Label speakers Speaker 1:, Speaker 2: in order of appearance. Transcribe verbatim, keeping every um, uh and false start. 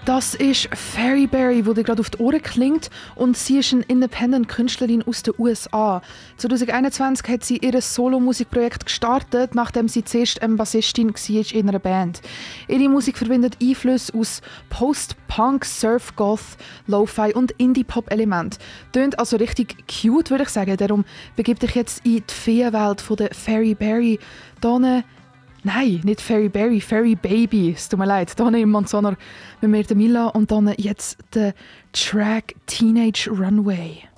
Speaker 1: Das ist Fairy Berry, die dir gerade auf die Ohren klingt, und sie ist eine Independent-Künstlerin aus den U S A. zwanzig einundzwanzig hat sie ihr Solo-Musikprojekt gestartet, nachdem sie zuerst eine Bassistin war in einer Band. Ihre Musik verbindet Einflüsse aus Post-Punk, Surf-Goth, Lo-Fi und Indie-Pop-Elementen. Tönt also richtig cute, würde ich sagen. Darum begib dich jetzt in die Feenwelt der Fairy Berry. Hier Nein, nicht Fairy Berry, Fairy Baby. Es tut mir leid. Hier im Manzaner mit mir der Mila und dann jetzt der Track Teenage Runway.